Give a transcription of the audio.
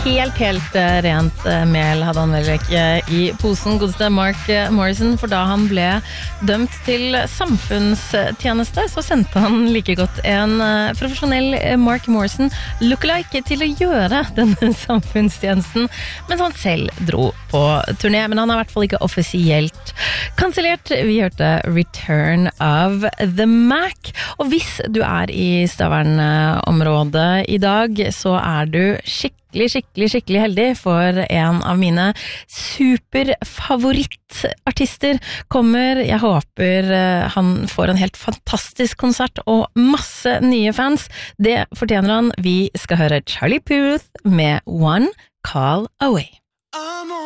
helt rent mel hadde han vel ikke I posen, godeste Mark Morrison, for da han ble dømt til samfunnstjeneste, så sendte han like godt en profesjonell Mark Morrison lookalike til å gjøre denne samfunnstjenesten, mens han selv dro på turné, men han har I hvert fall ikke offisielt kansellert. Vi hørte Return of the Mac, og hvis du I Stavern-området I dag, så du skikkelig heldig, for en av mine superfavorittartister kommer. Jeg håper han får en helt fantastisk konsert og masse nye fans. Det fortjener han. Vi skal høre Charlie Puth med One Call Away.